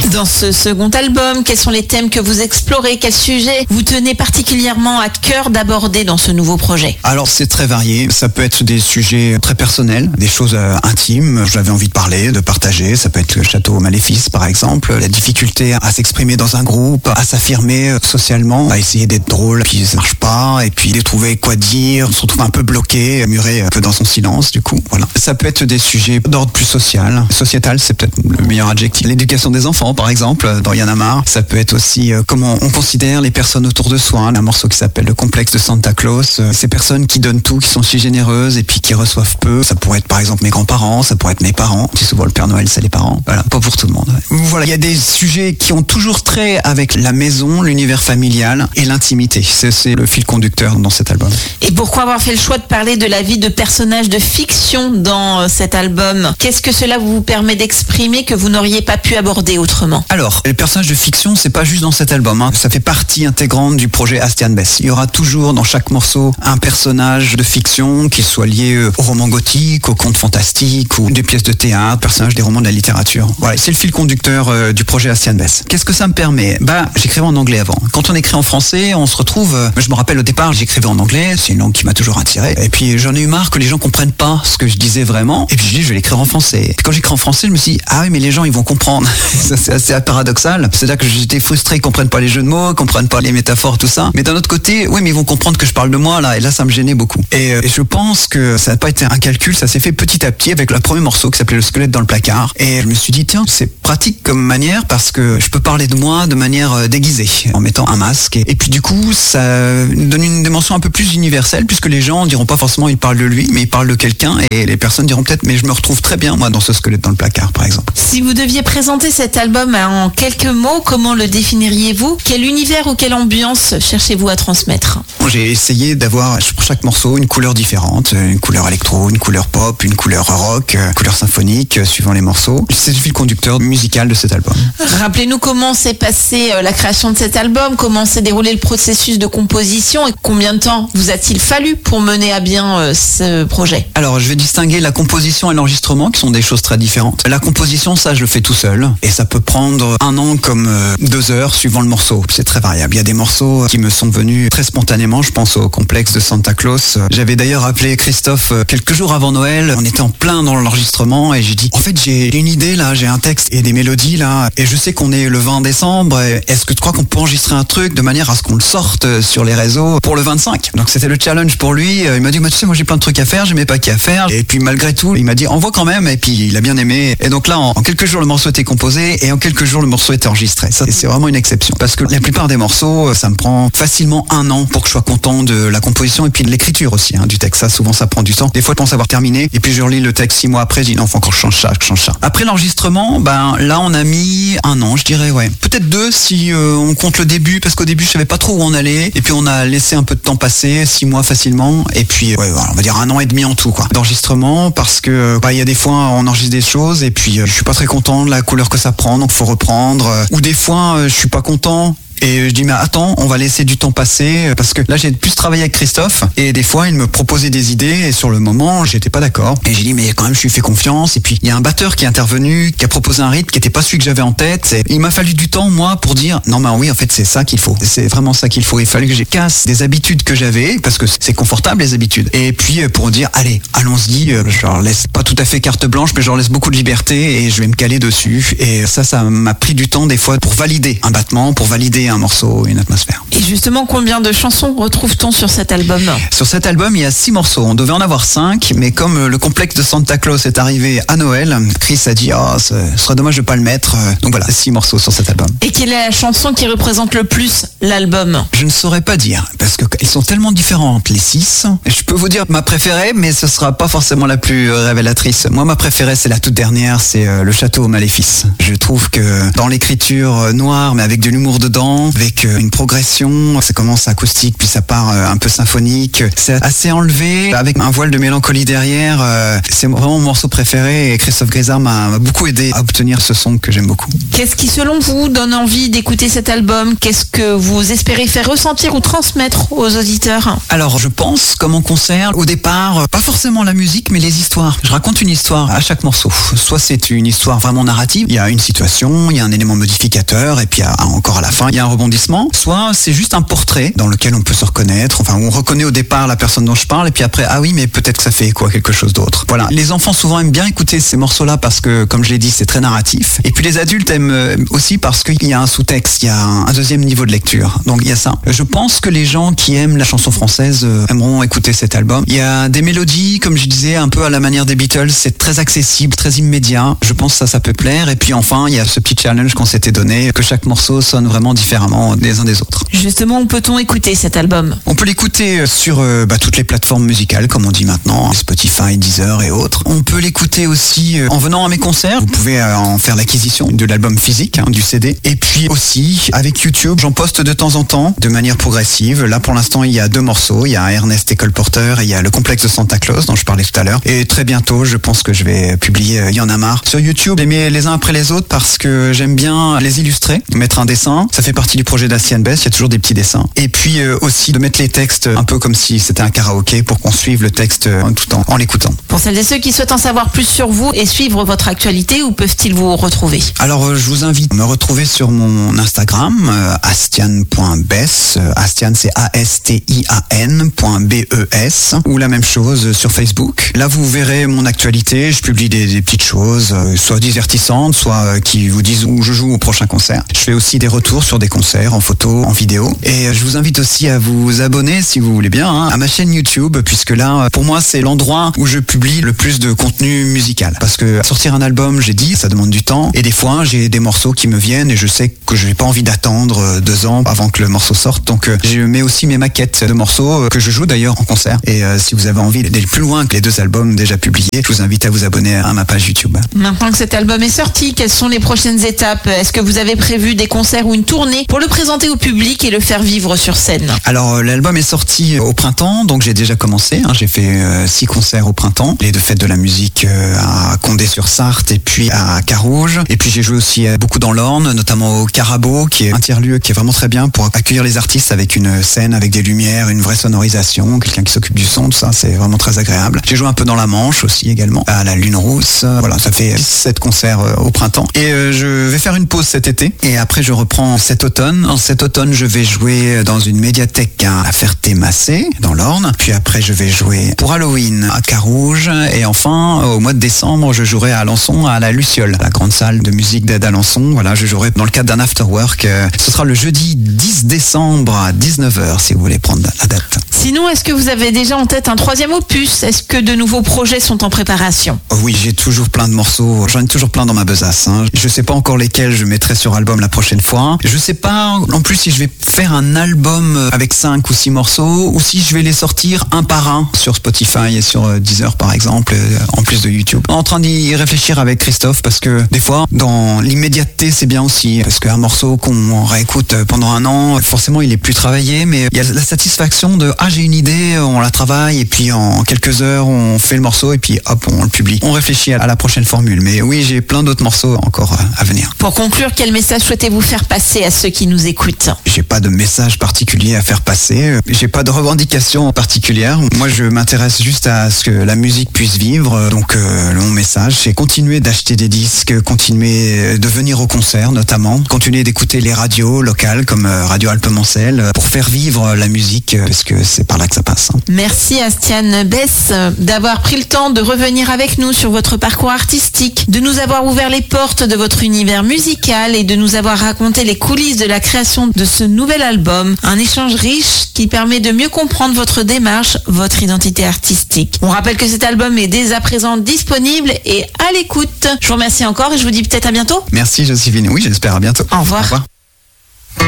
Dans ce second album, quels sont les thèmes que vous explorez? Quels sujets vous tenez particulièrement à cœur d'aborder dans ce nouveau projet? Alors c'est très varié, ça peut être des sujets très personnels, des choses intimes, j'avais envie de parler, de partager, ça peut être le château au maléfice par exemple, la difficulté à s'exprimer dans un groupe, à s'affirmer socialement, à essayer d'être drôle, puis ça marche pas, et puis de trouver quoi dire, on se retrouve un peu bloqué, muré un peu dans son silence du coup, voilà. Ça peut être des sujets d'ordre plus social, sociétal c'est peut-être le meilleur adjectif, l'éducation des enfants par exemple, dans Y en a marre, ça peut être aussi comment on considère les personnes autour de soi, un morceau qui s'appelle Le complexe de Santa Claus, ces personnes qui donnent tout, qui sont si généreuses et puis qui reçoivent peu, ça pourrait être par exemple mes grands-parents, ça pourrait être mes parents, c'est souvent le Père Noël c'est les parents, voilà, pas pour tout le monde. Ouais. Voilà, il y a des sujets qui ont toujours trait avec la maison, l'univers familial et l'intimité, c'est le fil conducteur dans cet album. Et pourquoi avoir fait le choix de parler de la vie de personnages de fiction dans cet album? Qu'est-ce que cela vous permet d'exprimer que vous n'auriez pas pu aborder autrement? Alors, les personnages de fiction, c'est pas juste dans cet album, hein. Ça fait partie intégrante du projet Astian Bess. Il y aura toujours dans chaque morceau un personnage de fiction qui soit lié au roman gothique, au conte fantastique ou des pièces de théâtre, personnages des romans de la littérature. Voilà, c'est le fil conducteur du projet Astian Bess. Qu'est-ce que ça me permet? J'écrivais en anglais avant. Quand on écrit en français, on se retrouve... je me rappelle au départ, j'écrivais en anglais, c'est une langue qui m'a toujours attiré. Et puis j'en ai eu marre que les gens comprennent pas ce que je disais vraiment. Et puis je dis, je vais l'écrire en français. Et quand j'écris en français, je me suis dit, ah oui, mais les gens, ils vont comprendre. Ça, c'est assez paradoxal. C'est là que j'étais frustré, ils comprennent pas les jeux de mots, ils comprennent pas les métaphores, tout ça. Mais d'un autre côté, oui, mais ils vont comprendre que je parle de moi, là. Et là, ça me gênait beaucoup. Et je pense que ça n'a pas été un calcul, ça s'est fait petit à petit avec le premier morceau qui s'appelait Le squelette dans le placard. Et je me suis dit, tiens, c'est pratique comme manière parce que je peux parler de moi de manière déguisée, en mettant un masque. Et puis du coup, ça donne une dimension un peu plus universelle puisque les gens diront pas forcément il parle de lui, mais il parle de quelqu'un. Et les personnes diront peut-être, mais je me retrouve très bien, moi, dans ce squelette dans le placard, par exemple. Si vous deviez présenter cet album en quelques mots, comment le définiriez-vous? Quel univers ou quelle ambiance cherchez-vous à transmettre? J'ai essayé d'avoir pour chaque morceau une couleur différente, une couleur électro, une couleur pop, une couleur rock, une couleur symphonique, suivant les morceaux. C'est le fil conducteur musical de cet album. Rappelez-nous comment s'est passée la création de cet album, comment s'est déroulé le processus de composition et combien de temps vous a-t-il fallu pour mener à bien ce projet? Alors, je vais distinguer la composition et l'enregistrement, qui sont des choses très différentes. La composition, ça, je le fais tout seul. Et ça peut prendre 1 an comme 2 heures, suivant le morceau. C'est très variable. Il y a des morceaux qui me sont venus très spontanément. Je pense au complexe de Santa Claus. J'avais d'ailleurs appelé Christophe quelques jours avant Noël. On était en plein dans l'enregistrement et j'ai dit, en fait, j'ai une idée là, j'ai un texte et des mélodies là. Et je sais qu'on est le 20 décembre. Est-ce que tu crois qu'on peut enregistrer un truc de manière à ce qu'on le sorte sur les réseaux pour le 25? Donc c'était le challenge pour lui. Il m'a dit, tu sais, moi j'ai plein de trucs à faire, j'ai mes paquets à faire. Et puis malgré tout, il m'a dit, envoie quand même. Et puis il a bien aimé. Et donc là, en quelques jours, le morceau était composé et en quelques jours, le morceau était enregistré. Ça, c'est vraiment une exception. Parce que la plupart des morceaux, ça me prend facilement 1 an pour que je sois content de la composition et puis de l'écriture aussi, du texte. Ça, souvent, ça prend du temps. Des fois, je pense avoir terminé et puis je relis le texte 6 mois après, je dis non, faut encore que je change ça. Après l'enregistrement, là, on a mis 1 an, je dirais, ouais. Peut-être 2 si on compte le début, parce qu'au début, je savais pas trop où on allait. Et puis, on a laissé un peu de temps passer, 6 mois facilement. Et puis, ouais, voilà, on va dire 1 an et demi en tout, quoi. D'enregistrement, parce que, il y a des fois, on enregistre des choses et puis, je suis pas très content de la couleur que ça prend, donc faut reprendre. Ou des fois, je suis pas content. Et je dis, mais attends, on va laisser du temps passer, parce que là, j'ai plus travaillé avec Christophe, et des fois, il me proposait des idées, et sur le moment, j'étais pas d'accord. Et j'ai dit, mais quand même, je lui fais confiance. Et puis, il y a un batteur qui est intervenu, qui a proposé un rythme qui était pas celui que j'avais en tête. Et il m'a fallu du temps, moi, pour dire, non, mais oui, en fait, c'est ça qu'il faut. C'est vraiment ça qu'il faut. Il fallait que je casse des habitudes que j'avais, parce que c'est confortable, les habitudes. Et puis, pour dire, allez, allons-y, je leur laisse pas tout à fait carte blanche, mais je leur laisse beaucoup de liberté, et je vais me caler dessus. Et ça m'a pris du temps, des fois, pour valider un battement, pour valider un morceau, une atmosphère. Et justement, combien de chansons retrouve-t-on sur cet album? Sur cet album, il y a 6 morceaux. On devait en avoir 5, mais comme le complexe de Santa Claus est arrivé à Noël, Chris a dit, ce serait dommage de pas le mettre. Donc voilà, 6 morceaux sur cet album. Et quelle est la chanson qui représente le plus l'album? Je ne saurais pas dire, parce qu'elles sont tellement différentes, les 6. Je peux vous dire ma préférée, mais ce sera pas forcément la plus révélatrice. Moi, ma préférée, c'est la toute dernière, c'est Le château au maléfice. Je trouve que dans l'écriture noire, mais avec de l'humour dedans, lent, avec une progression. Ça commence acoustique, puis ça part un peu symphonique. C'est assez enlevé, avec un voile de mélancolie derrière. C'est vraiment mon morceau préféré et Christophe Grisard m'a beaucoup aidé à obtenir ce son que j'aime beaucoup. Qu'est-ce qui, selon vous, donne envie d'écouter cet album? Qu'est-ce que vous espérez faire ressentir ou transmettre aux auditeurs? Alors, je pense, comme en concert, au départ, pas forcément la musique, mais les histoires. Je raconte une histoire à chaque morceau. Soit c'est une histoire vraiment narrative, il y a une situation, il y a un élément modificateur, et puis encore à la fin, il y a un rebondissement. Soit c'est juste un portrait dans lequel on peut se reconnaître, enfin, où on reconnaît au départ la personne dont je parle, et puis après, ah oui, mais peut-être que ça fait écho à quelque chose d'autre. Voilà. Les enfants souvent aiment bien écouter ces morceaux-là parce que, comme je l'ai dit, c'est très narratif. Et puis les adultes aiment aussi parce qu'il y a un sous-texte, il y a un deuxième niveau de lecture. Donc il y a ça. Je pense que les gens qui aiment la chanson française aimeront écouter cet album. Il y a des mélodies, comme je disais, un peu à la manière des Beatles. C'est très accessible, très immédiat. Je pense que ça peut plaire. Et puis enfin, il y a ce petit challenge qu'on s'était donné, que chaque morceau sonne vraiment différemment des uns des autres. Justement, où peut-on écouter cet album? On peut l'écouter sur toutes les plateformes musicales, comme on dit maintenant, Spotify, Deezer et autres. On peut l'écouter aussi en venant à mes concerts. Vous pouvez en faire l'acquisition de l'album physique, du CD. Et puis aussi, avec YouTube, j'en poste de temps en temps, de manière progressive. Là, pour l'instant, il y a 2 morceaux. Il y a Ernest et Cole Porter et il y a le complexe de Santa Claus, dont je parlais tout à l'heure. Et très bientôt, je pense que je vais publier Il y en a marre sur YouTube. Je les mets les uns après les autres parce que j'aime bien les illustrer, mettre un dessin. Ça fait partie du projet d'Astian Bess. Il y a toujours des petits dessins. Et puis aussi de mettre les textes un peu comme si c'était un karaoké pour qu'on suive le texte tout en l'écoutant. Pour celles et ceux qui souhaitent en savoir plus sur vous et suivre votre actualité, où peuvent-ils vous retrouver? Alors, je vous invite à me retrouver sur mon Instagram, astian.bess. Astian, c'est ASTIAN.BES. Ou la même chose sur Facebook. Là, vous verrez mon actualité. Je publie des petites choses, soit divertissantes, soit qui vous disent où je joue au prochain concert. Je fais aussi des retours sur des concerts en photo, en vidéo. Et je vous invite aussi à vous abonner, si vous voulez bien, à ma chaîne YouTube, puisque là, pour moi, c'est l'endroit où je publie le plus de contenu musical. Parce que sortir un album, j'ai dit, ça demande du temps. Et des fois, j'ai des morceaux qui me viennent et je sais que je n'ai pas envie d'attendre 2 ans avant que le morceau sorte. Donc, je mets aussi mes maquettes de morceaux que je joue d'ailleurs en concert. Et si vous avez envie d'aller plus loin que les 2 albums déjà publiés, je vous invite à vous abonner à ma page YouTube. Maintenant que cet album est sorti, quelles sont les prochaines étapes? Est-ce que vous avez prévu des concerts ou une tournée pour le présenter au public et le faire vivre sur scène? Alors, l'album est sorti au printemps, donc j'ai déjà commencé. J'ai fait 6 concerts au printemps. Les 2 fêtes de la musique à Condé-sur-Sarthe et puis à Carouge. Et puis j'ai joué aussi beaucoup dans l'Orne, notamment au Carabo, qui est un tiers-lieu qui est vraiment très bien pour accueillir les artistes avec une scène, avec des lumières, une vraie sonorisation, quelqu'un qui s'occupe du son, tout ça, c'est vraiment très agréable. J'ai joué un peu dans la Manche aussi également, à la Lune Rousse. Voilà, ça fait 7 concerts au printemps. Et je vais faire une pause cet été. Et après, je reprends cet automne. En cet automne, je vais jouer dans une médiathèque à Ferté-Massé, dans l'Orne. Puis après, je vais jouer pour Halloween à Carouge. Et enfin, au mois de décembre, je jouerai à Alençon, à la Luciole, la grande salle de musique d'Alençon. Voilà, je jouerai dans le cadre d'un afterwork. Ce sera le jeudi 10 décembre à 19h, si vous voulez prendre la date. Sinon, est-ce que vous avez déjà en tête un 3e opus? Est-ce que de nouveaux projets sont en préparation? Oui, j'ai toujours plein de morceaux. J'en ai toujours plein dans ma besace. Je sais pas encore lesquels je mettrai sur album la prochaine fois. Je sais pas en plus si je vais faire un album avec 5 ou 6 morceaux ou si je vais les sortir un par un sur Spotify et sur Deezer par exemple, en plus de YouTube. En train d'y réfléchir avec Christophe parce que des fois, dans l'immédiateté, c'est bien aussi. Parce qu'un morceau qu'on réécoute pendant un an, forcément, il est plus travaillé, mais il y a la satisfaction de j'ai une idée, on la travaille et puis en quelques heures, on fait le morceau et puis hop, on le publie. On réfléchit à la prochaine formule. Mais oui, j'ai plein d'autres morceaux encore à venir. Pour conclure, quel message souhaitez-vous faire passer à ceux qui nous écoutent? J'ai pas de message particulier à faire passer. J'ai pas de revendication particulière. Moi, je m'intéresse juste à ce que la musique puisse vivre. Donc, mon message, c'est continuer d'acheter des disques, continuer de venir au concert, notamment. Continuer d'écouter les radios locales comme Radio Alpemancel pour faire vivre la musique parce que c'est par là que ça passe. Merci Astian Bess d'avoir pris le temps de revenir avec nous sur votre parcours artistique, de nous avoir ouvert les portes de votre univers musical et de nous avoir raconté les coulisses de la création de ce nouvel album. Un échange riche qui permet de mieux comprendre votre démarche, votre identité artistique. On rappelle que cet album est dès à présent disponible et à l'écoute. Je vous remercie encore et je vous dis peut-être à bientôt. Merci Joséphine. Oui, j'espère à bientôt. Au revoir. Au revoir.